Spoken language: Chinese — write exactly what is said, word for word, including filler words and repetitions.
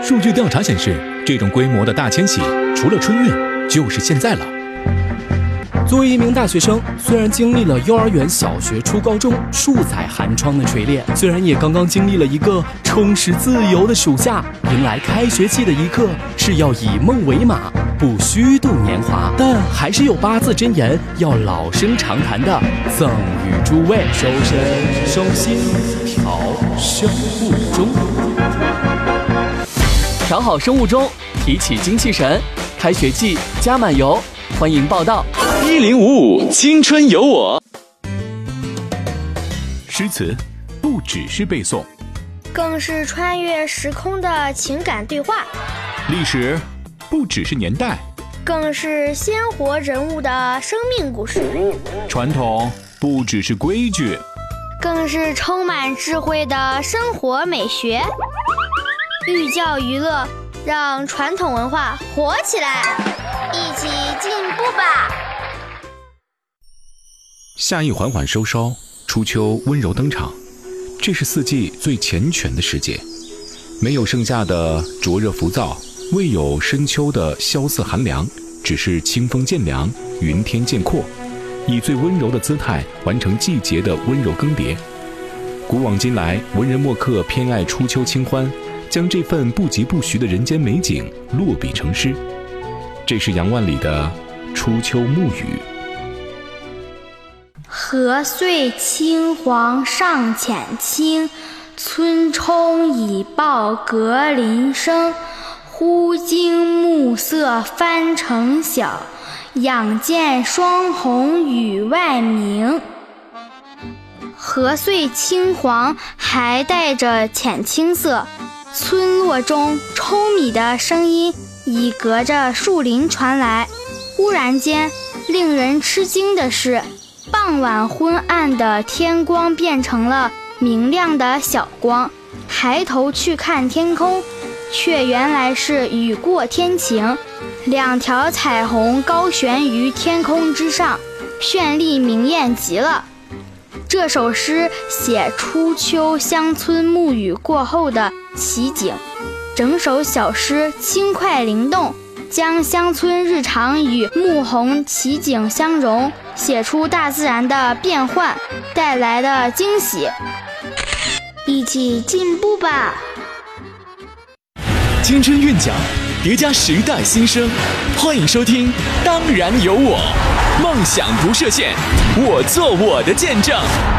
数据调查显示，这种规模的大迁徙，除了春运，就是现在了。 作为一名大学生，虽然经历了幼儿园、小学、初高中数载寒窗的锤炼，虽然也刚刚经历了一个充实自由的暑夏，迎来开学季的一刻是要以梦为马，不虚度年华，但还是有八字真言要老生常谈的，赠予诸位：收身收心，调生物钟。调好生物钟，提起精气神，开学季加满油，欢迎报到。 一零五五青春有我。 诗词不只是背诵， 更是穿越时空的情感对话； 历史不只是年代， 更是鲜活人物的生命故事； 传统不只是规矩， 更是充满智慧的生活美学。寓教于乐，让传统文化活起来，一起进步吧。 夏意缓缓收梢，初秋温柔登场，这是四季最缱绻的时节，没有盛夏的灼热浮躁，未有深秋的萧瑟寒凉，只是清风渐凉，云天渐阔，以最温柔的姿态完成季节的温柔更迭。古往今来，文人墨客偏爱初秋清欢，将这份不疾不徐的人间美景落笔成诗。这是杨万里的《初秋暮雨》。 荷碎青黄尚浅青，村冲已报隔林生。忽惊暮色翻成晓，仰见双红宇外明。荷碎青黄还带着浅青色，村落中舂米的声音已隔着树林传来。忽然间，令人吃惊的是，傍晚昏暗的天光变成了明亮的小光，抬头去看天空，却原来是雨过天晴，两条彩虹高悬于天空之上，绚丽明艳极了。这首诗写初秋乡村暮雨过后的奇景，整首小诗轻快灵动，将乡村日常与暮红奇景相融，写出大自然的变幻带来的惊喜。一起进步吧！ 青春韵脚叠加时代新生，欢迎收听《当然有我》，梦想不设限，我做我的见证。